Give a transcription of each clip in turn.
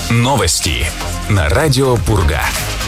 Новости на радио Пурга.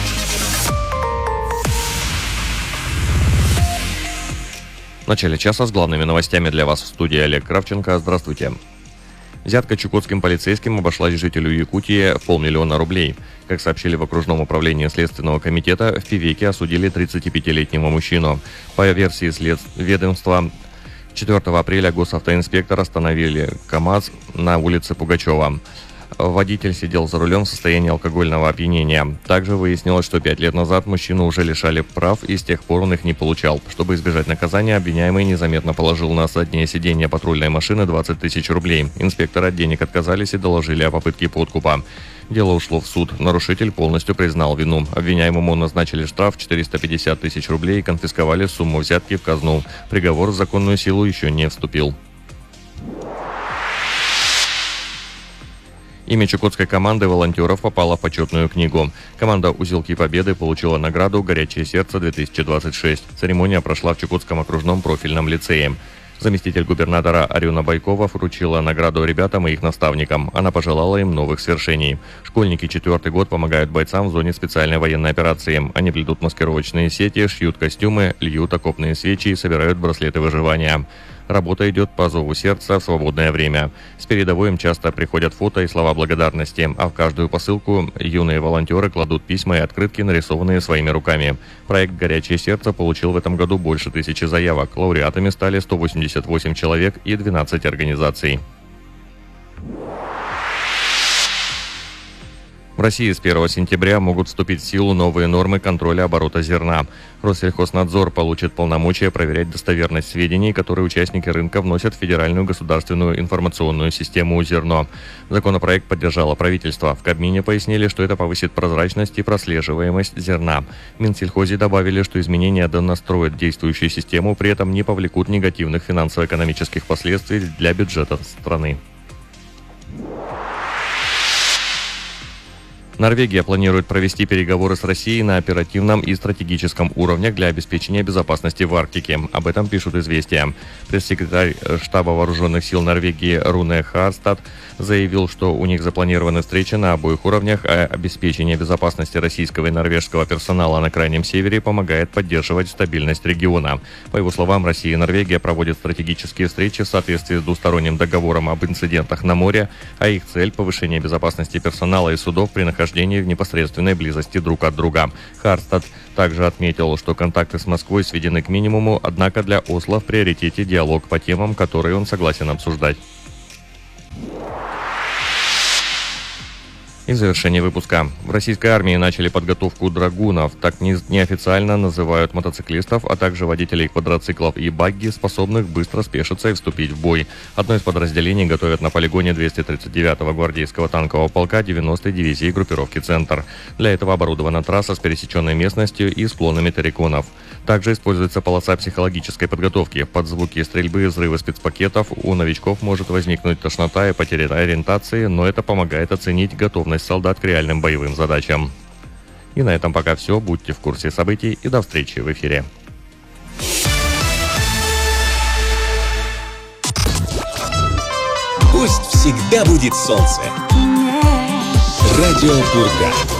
В начале часа с главными новостями для вас в студии Олег Кравченко. Здравствуйте. Взятка чукотским полицейским обошлась жителю Якутии в 500 000 рублей. Как сообщили в окружном управлении Следственного комитета, в Певеке осудили 35-летнего мужчину. По версии ведомства, 4 апреля госавтоинспектор остановили КАМАЗ на улице Пугачева. Водитель сидел за рулем в состоянии алкогольного опьянения. Также выяснилось, что 5 лет назад мужчину уже лишали прав, и с тех пор он их не получал. Чтобы избежать наказания, обвиняемый незаметно положил на заднее сиденье патрульной машины 20 000 рублей. Инспекторы от денег отказались и доложили о попытке подкупа. Дело ушло в суд. Нарушитель полностью признал вину. Обвиняемому назначили штраф 450 000 рублей и конфисковали сумму взятки в казну. Приговор в законную силу еще не вступил. Имя чукотской команды волонтеров попало в почетную книгу. Команда «Узелки Победы» получила награду «Горячее сердце-2026». Церемония прошла в Чукотском окружном профильном лицее. Заместитель губернатора Арюна Байкова вручила награду ребятам и их наставникам. Она пожелала им новых свершений. Школьники 4-й год помогают бойцам в зоне специальной военной операции. Они плетут маскировочные сети, шьют костюмы, льют окопные свечи и собирают браслеты выживания. Работа идет по зову сердца в свободное время. С передовой им часто приходят фото и слова благодарности, а в каждую посылку юные волонтеры кладут письма и открытки, нарисованные своими руками. Проект «Горячее сердце» получил в этом году больше 1000 заявок. Лауреатами стали 188 человек и 12 организаций. В России с 1 сентября могут вступить в силу новые нормы контроля оборота зерна. Россельхознадзор получит полномочия проверять достоверность сведений, которые участники рынка вносят в Федеральную государственную информационную систему «Зерно». Законопроект поддержало правительство. В Кабмине пояснили, что это повысит прозрачность и прослеживаемость зерна. В Минсельхозе добавили, что изменения донастроят действующую систему, при этом не повлекут негативных финансово-экономических последствий для бюджета страны. Норвегия планирует провести переговоры с Россией на оперативном и стратегическом уровнях для обеспечения безопасности в Арктике. Об этом пишут «Известия». Пресс-секретарь штаба вооруженных сил Норвегии Руне Харстад заявил, что у них запланированы встречи на обоих уровнях, а обеспечение безопасности российского и норвежского персонала на Крайнем Севере помогает поддерживать стабильность региона. По его словам, Россия и Норвегия проводят стратегические встречи в соответствии с двусторонним договором об инцидентах на море, а их цель – повышение безопасности персонала и судов при нахождении в непосредственной близости друг от друга. Харстад также отметил, что контакты с Москвой сведены к минимуму, однако для Осло в приоритете диалог по темам, которые он согласен обсуждать. И в завершении выпуска. В российской армии начали подготовку драгунов. Так неофициально называют мотоциклистов, а также водителей квадроциклов и багги, способных быстро спешиться и вступить в бой. Одно из подразделений готовят на полигоне 239-го гвардейского танкового полка 90-й дивизии группировки «Центр». Для этого оборудована трасса с пересеченной местностью и склонами терриконов. Также используется полоса психологической подготовки. Под звуки стрельбы и взрывы спецпакетов у новичков может возникнуть тошнота и потеря ориентации, но это помогает оценить готовность солдат к реальным боевым задачам. И на этом пока все. Будьте в курсе событий и до встречи в эфире. Пусть всегда будет солнце. Радио Пурга.